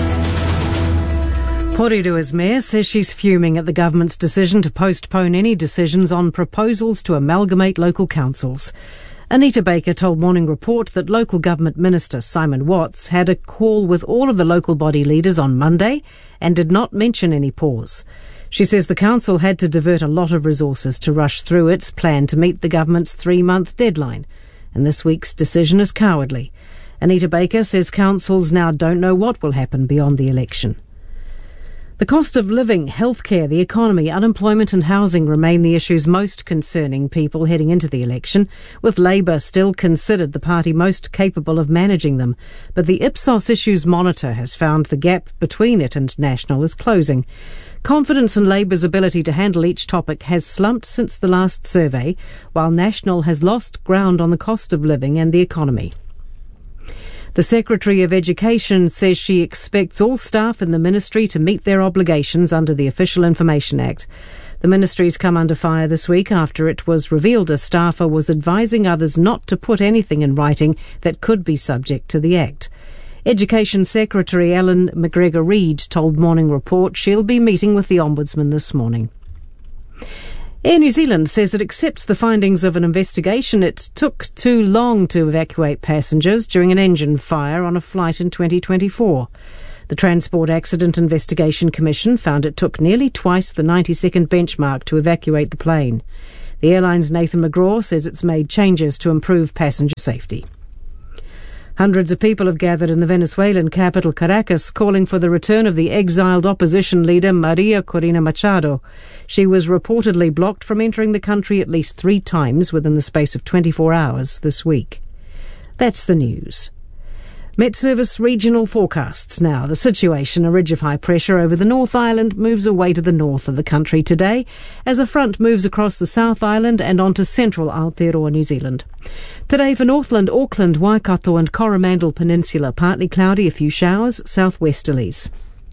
S9: Porerua's mayor says she's fuming at the government's decision to postpone any decisions on proposals to amalgamate local councils. Anita Baker told Morning Report that Local Government Minister Simon Watts had a call with all of the local body leaders on Monday and did not mention any pause. She says the council had to divert a lot of resources to rush through its plan to meet the government's three-month deadline, and this week's decision is cowardly. Anita Baker says councils now don't know what will happen beyond the election. The cost of living, healthcare, the economy, unemployment and housing remain the issues most concerning people heading into the election, with Labour still considered the party most capable of managing them. But the Ipsos Issues Monitor has found the gap between it and National is closing. Confidence in Labour's ability to handle each topic has slumped since the last survey, while National has lost ground on the cost of living and the economy. The Secretary of Education says she expects all staff in the ministry to meet their obligations under the Official Information Act. The ministry's come under fire this week after it was revealed a staffer was advising others not to put anything in writing that could be subject to the Act. Education Secretary Ellen McGregor-Reid told Morning Report she'll be meeting with the Ombudsman this morning. Air New Zealand says it accepts the findings of an investigation. It took too long to evacuate passengers during an engine fire on a flight in twenty twenty-four. The Transport Accident Investigation Commission found it took nearly twice the ninety-second benchmark to evacuate the plane. The airline's Nathan McGraw says it's made changes to improve passenger safety. Hundreds of people have gathered in the Venezuelan capital Caracas calling for the return of the exiled opposition leader Maria Corina Machado. She was reportedly blocked from entering the country at least three times within the space of twenty-four hours this week. That's the news. Met Service regional forecasts now. The situation, a ridge of high pressure over the North Island, moves away to the north of the country today as a front moves across the South Island and onto central Aotearoa, New Zealand. Today for Northland, Auckland, Waikato and Coromandel Peninsula, partly cloudy, a few showers, southwesterlies.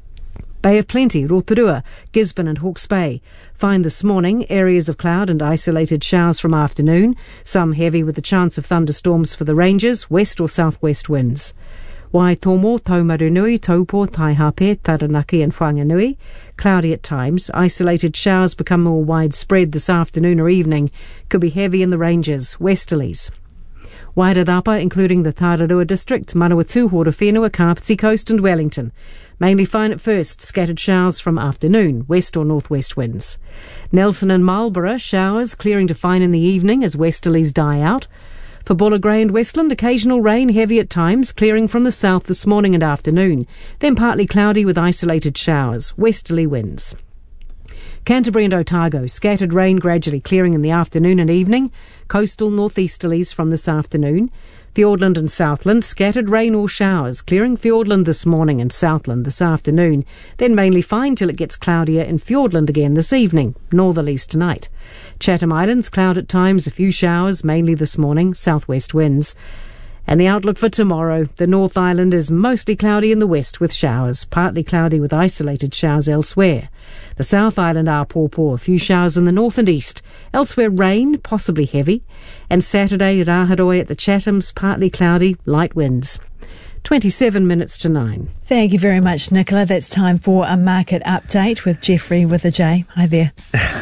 S9: Bay of Plenty, Rotorua, Gisborne and Hawke's Bay. Fine this morning, areas of cloud and isolated showers from afternoon, some heavy with the chance of thunderstorms for the ranges, west or southwest winds. Waitomo, Taumarunui, Taupo, Taihape, Taranaki and Whanganui. Cloudy at times. Isolated showers become more widespread this afternoon or evening. Could be heavy in the ranges, westerlies. Wairarapa, including the Tararua district, Manawatu, Horowhenua, Kapiti Coast and Wellington. Mainly fine at first, scattered showers from afternoon, west or northwest winds. Nelson and Marlborough, showers clearing to fine in the evening as westerlies die out. For Buller Grey and Westland, occasional rain, heavy at times, clearing from the south this morning and afternoon. Then partly cloudy with isolated showers, westerly winds. Canterbury and Otago, scattered rain gradually clearing in the afternoon and evening. Coastal northeasterlies from this afternoon. Fiordland and Southland, scattered rain or showers, clearing Fiordland this morning and Southland this afternoon. Then mainly fine till it gets cloudier in Fiordland again this evening, northerlies tonight. Chatham Islands, cloud at times, a few showers, mainly this morning, southwest winds. And the outlook for tomorrow, the North Island is mostly cloudy in the west with showers, partly cloudy with isolated showers elsewhere. The South Island are pawpaw, a few showers in the north and east. Elsewhere rain, possibly heavy. And Saturday, Raharoi at the Chathams, partly cloudy, light winds. twenty-seven minutes to nine.
S3: Thank you very much, Nicola. That's time for a market update with Jeffrey with a J. Hi there.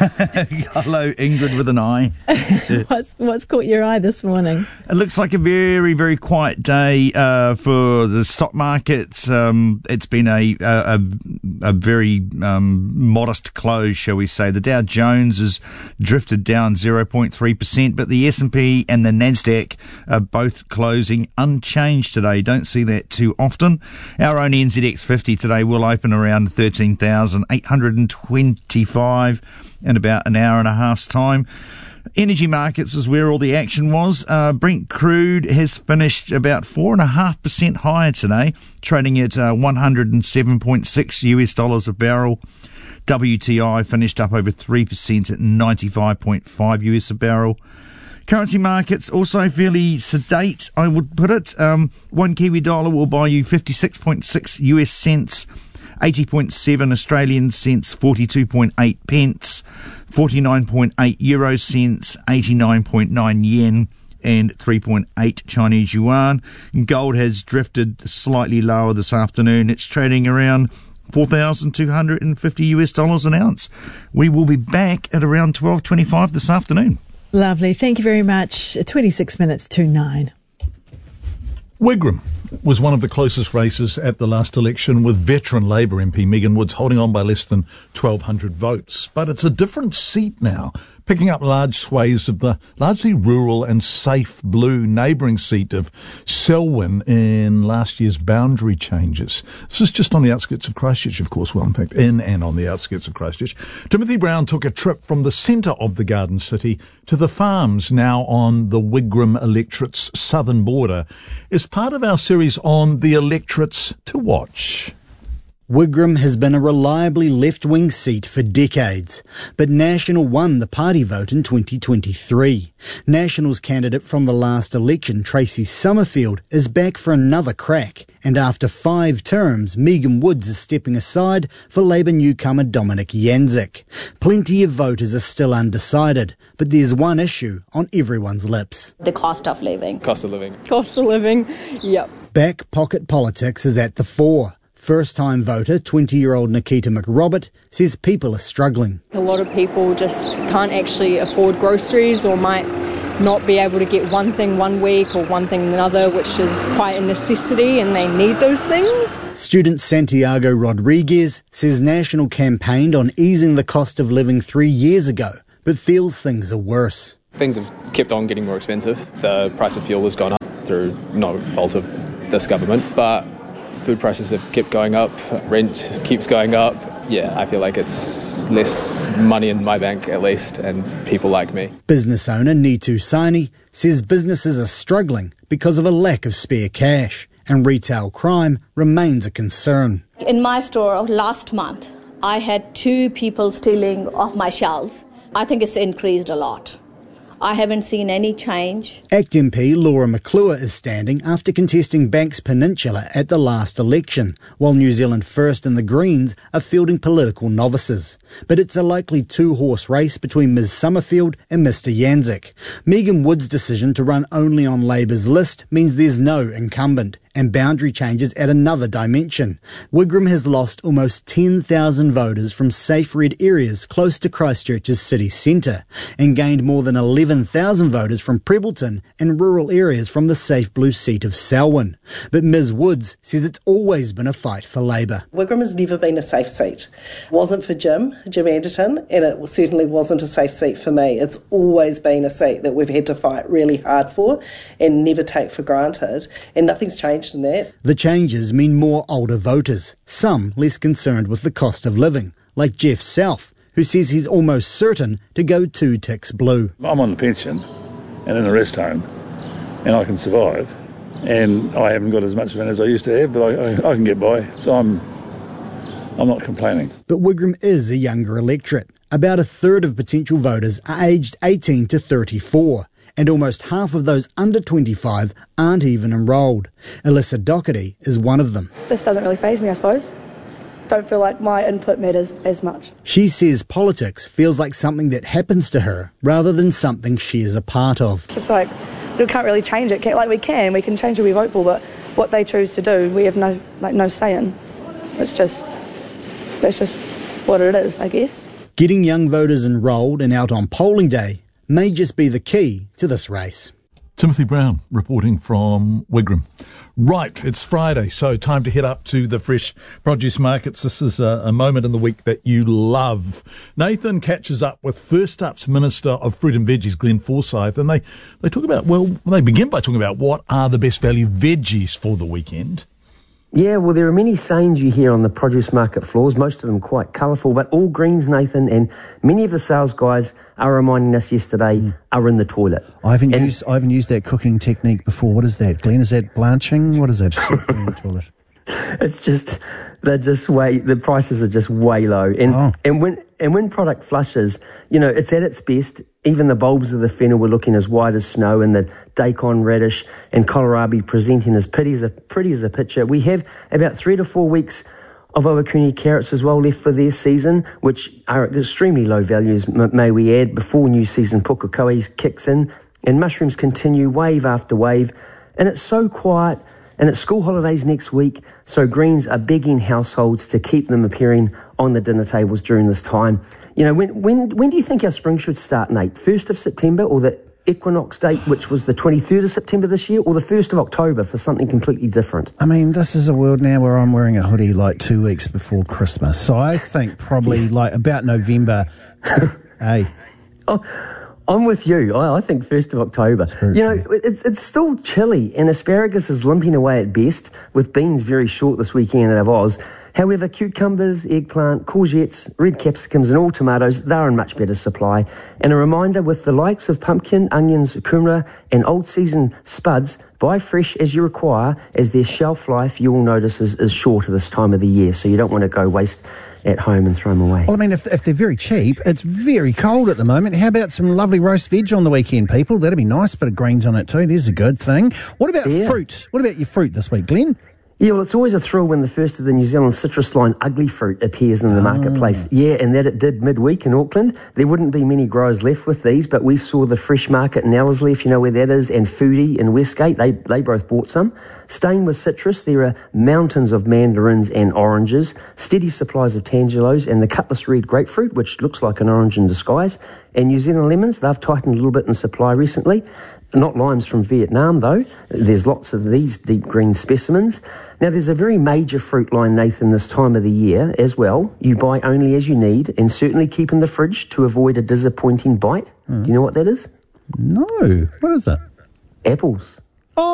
S5: Hello, Ingrid with an I.
S3: what's, what's caught your eye this morning?
S5: It looks like a very, very quiet day uh, for the stock markets. Um, it's been a a, a very um, modest close, shall we say. The Dow Jones has drifted down zero point three percent, but the S and P and the Nasdaq are both closing unchanged today. Don't see that too often. Our own N Z X fifty today will open around thirteen thousand eight hundred twenty-five in about an hour and a half's time. Energy markets is where all the action was. Uh, Brent crude has finished about four and a half percent higher today, trading at uh, one hundred seven point six U S dollars a barrel. W T I finished up over three percent at ninety-five point five U S a barrel. Currency markets also fairly sedate, I would put it. Um, one Kiwi dollar will buy you fifty-six point six U S cents, eighty point seven Australian cents, forty-two point eight pence, forty-nine point eight euro cents, eighty-nine point nine yen, and three point eight Chinese yuan. Gold has drifted slightly lower this afternoon. It's trading around four thousand two hundred fifty U S dollars an ounce. We will be back at around twelve twenty-five this afternoon.
S3: Lovely. Thank you very much. twenty-six minutes to nine.
S1: Wigram was one of the closest races at the last election, with veteran Labour M P Megan Woods holding on by less than twelve hundred votes. But it's a different seat now, picking up large swathes of the largely rural and safe blue neighbouring seat of Selwyn in last year's boundary changes. This is just on the outskirts of Christchurch, of course, well, in fact, in and on the outskirts of Christchurch. Timothy Brown took a trip from the centre of the Garden City to the farms now on the Wigram electorate's southern border as part of our series on the electorates to watch.
S6: Wigram has been a reliably left-wing seat for decades, but National won the party vote in twenty twenty-three. National's candidate from the last election, Tracy Summerfield, is back for another crack, and after five terms, Megan Woods is stepping aside for Labour newcomer Dominic Janczyk. Plenty of voters are still undecided, but there's one issue on everyone's lips.
S22: The cost of living.
S23: Cost of living.
S22: Cost of living, yep.
S6: Back pocket politics is at the fore. First-time voter, twenty-year-old Nikita McRobert, says people are struggling.
S22: A lot of people just can't actually afford groceries or might not be able to get one thing one week or one thing another, which is quite a necessity and they need those things.
S6: Student Santiago Rodriguez says National campaigned on easing the cost of living three years ago, but feels things are worse.
S23: Things have kept on getting more expensive. The price of fuel has gone up through no fault of this government, but food prices have kept going up, rent keeps going up. Yeah, I feel like it's less money in my bank at least, and people like me.
S6: Business owner Nitu Saini says businesses are struggling because of a lack of spare cash, and retail crime remains a concern.
S22: In my store last month, I had two people stealing off my shelves. I think it's increased a lot. I haven't seen any change.
S6: Act M P Laura McClure is standing after contesting Banks Peninsula at the last election, while New Zealand First and the Greens are fielding political novices. But it's a likely two-horse race between Miz Summerfield and Mister Janczyk. Megan Wood's decision to run only on Labour's list means there's no incumbent, and boundary changes add another dimension. Wigram has lost almost ten thousand voters from safe red areas close to Christchurch's city centre, and gained more than eleven thousand voters from Prebbleton and rural areas from the safe blue seat of Selwyn. But Miz Woods says it's always been a fight for Labour.
S24: Wigram has never been a safe seat. It wasn't for Jim, Jim Anderton, and it certainly wasn't a safe seat for me. It's always been a seat that we've had to fight really hard for and never take for granted, and nothing's changed in that.
S6: The changes mean more older voters, some less concerned with the cost of living, like Jeff South, who says he's almost certain to go two ticks blue.
S25: I'm on a pension and in a rest home, and I can survive, and I haven't got as much money as I used to have, but I, I, I can get by, so I'm, I'm not complaining.
S6: But Wigram is a younger electorate. About a third of potential voters are aged eighteen to thirty-four. And almost half of those under twenty-five aren't even enrolled. Alyssa Doherty is one of them.
S26: This doesn't really faze me, I suppose. Don't feel like my input matters as much.
S6: She says politics feels like something that happens to her rather than something she is a part of.
S26: It's like, we can't really change it. Like we can, we can change who we vote for, but what they choose to do, we have no like no say in. It's just, that's just what it is, I guess.
S6: Getting young voters enrolled and out on polling day may just be the key to this race.
S1: Timothy Brown reporting from Wigram. Right, it's Friday, so time to head up to the fresh produce markets. This is a, a moment in the week that you love. Nathan catches up with First Up's Minister of Fruit and Veggies, Glenn Forsyth, and they, they talk about, well, they begin by talking about what are the best value veggies for the weekend.
S27: Yeah, well, there are many sayings you hear on the produce market floors, most of them quite colourful, but all greens, Nathan, and many of the sales guys are reminding us yesterday mm. are in the toilet.
S28: I haven't,
S27: and
S28: used, I haven't used that cooking technique before. What is that, Glenn? Is that blanching? What is that? in the toilet?
S27: It's just, they're just way, the prices are just way low. And, oh. and when and when product flushes, you know, it's at its best. Even the bulbs of the fennel were looking as white as snow, and the daikon radish and kohlrabi presenting as pretty as a, pretty as a picture. We have about three to four weeks of Owakuni carrots as well left for their season, which are at extremely low values, may we add, before new season pukekohe kicks in. And mushrooms continue wave after wave. And it's so quiet. And it's school holidays next week, so greens are begging households to keep them appearing on the dinner tables during this time. You know, when when when do you think our spring should start, Nate? first of September, or the equinox date, which was the twenty-third of September this year, or the first of October for something completely different?
S28: I mean, this is a world now where I'm wearing a hoodie like two weeks before Christmas, so I think probably yes. like about November. Hey.
S27: Oh. I'm with you. I, I think first of October. You know, it's it's still chilly, and asparagus is limping away at best, with beans very short this weekend at Oz. However, cucumbers, eggplant, courgettes, red capsicums and all tomatoes, they're in much better supply. And a reminder, with the likes of pumpkin, onions, kumara and old season spuds, buy fresh as you require, as their shelf life, you will notice, is, is shorter this time of the year. So you don't want to go waste at home and throw them away.
S28: Well, I mean, if, if they're very cheap, it's very cold at the moment. How about some lovely roast veg on the weekend, people? That'd be nice. Bit of greens on it too. There's a good thing. What about
S27: Yeah.
S28: fruit? What about your fruit this week, Glenn?
S27: Yeah, well, it's always a thrill when the first of the New Zealand citrus line ugly fruit appears in the marketplace. Yeah, and that it did midweek in Auckland. There wouldn't be many growers left with these, but we saw the Fresh Market in Ellerslie, if you know where that is, and Foodie in Westgate. They they both bought some. Staying with citrus, there are mountains of mandarins and oranges, steady supplies of tangelos, and the Cutlass Red grapefruit, which looks like an orange in disguise. And New Zealand lemons, they've tightened a little bit in supply recently. Not limes from Vietnam, though. There's lots of these deep green specimens. Now, there's a very major fruit line, Nathan, this time of the year as well. You buy only as you need, and certainly keep in the fridge to avoid a disappointing bite.
S28: Mm.
S27: Do you know what that is?
S28: No. What is it?
S27: Apples.